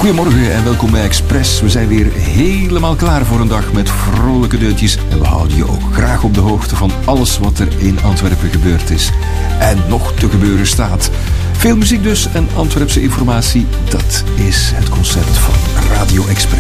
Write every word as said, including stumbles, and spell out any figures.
Goedemorgen en welkom bij Express. We zijn weer helemaal klaar voor een dag met vrolijke deuntjes. En we houden je ook graag op de hoogte van alles wat er in Antwerpen gebeurd is. En nog te gebeuren staat. Veel muziek dus en Antwerpse informatie. Dat is het concept van Radio Express.